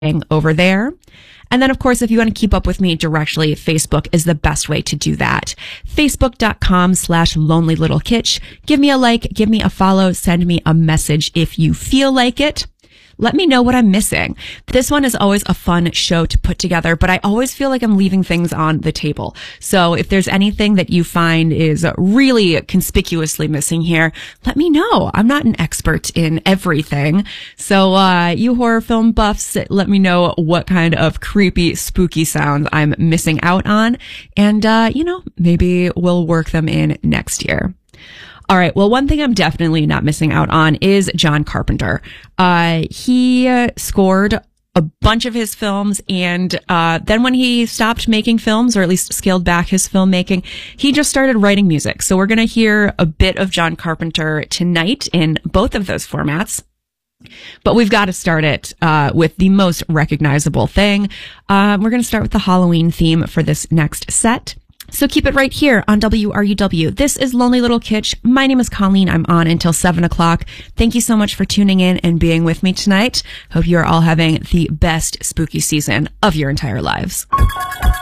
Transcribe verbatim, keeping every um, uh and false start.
over there. And then, of course, if you want to keep up with me directly, Facebook is the best way to do that. Facebook.com slash lonely little kitsch. Give me a like, give me a follow, send me a message if you feel like it. Let me know what I'm missing. This one is always a fun show to put together, but I always feel like I'm leaving things on the table. So if there's anything that you find is really conspicuously missing here, let me know. I'm not an expert in everything. So, uh, you horror film buffs, let me know what kind of creepy, spooky sounds I'm missing out on. And, uh, you know, maybe we'll work them in next year. All right. Well, one thing I'm definitely not missing out on is John Carpenter. Uh, he uh, scored a bunch of his films, and uh then when he stopped making films, or at least scaled back his filmmaking, he just started writing music. So we're going to hear a bit of John Carpenter tonight in both of those formats. But we've got to start it uh with the most recognizable thing. Uh, we're going to start with the Halloween theme for this next set. So keep it right here on W R U W. This is Lonely Little Kitsch. My name is Colleen. I'm on until seven o'clock. Thank you so much for tuning in and being with me tonight. Hope you are all having the best spooky season of your entire lives.